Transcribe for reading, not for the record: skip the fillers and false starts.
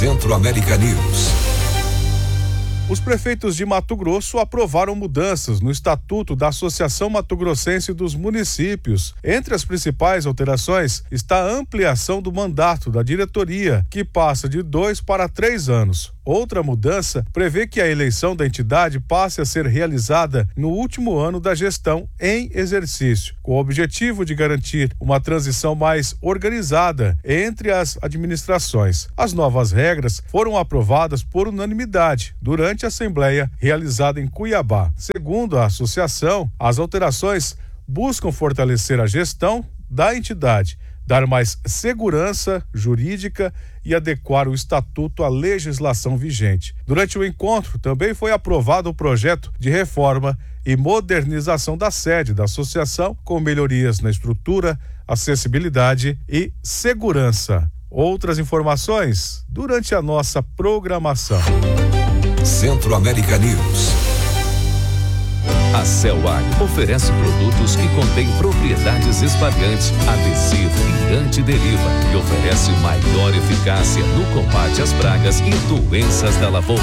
Centro-América News. Os prefeitos de Mato Grosso aprovaram mudanças no Estatuto da Associação Mato Grossense dos Municípios. Entre as principais alterações está a ampliação do mandato da diretoria, que passa de 2 para 3 anos. Outra mudança prevê que a eleição da entidade passe a ser realizada no último ano da gestão em exercício, com o objetivo de garantir uma transição mais organizada entre as administrações. As novas regras foram aprovadas por unanimidade durante a Assembleia realizada em Cuiabá. Segundo a associação, as alterações buscam fortalecer a gestão da entidade, dar mais segurança jurídica e adequar o estatuto à legislação vigente. Durante o encontro, também foi aprovado o projeto de reforma e modernização da sede da associação, com melhorias na estrutura, acessibilidade e segurança. Outras informações durante a nossa programação. Centro-América News. A Celwag oferece produtos que contêm propriedades espalhantes, adesivo e antideriva e oferece maior eficácia no combate às pragas e doenças da lavoura.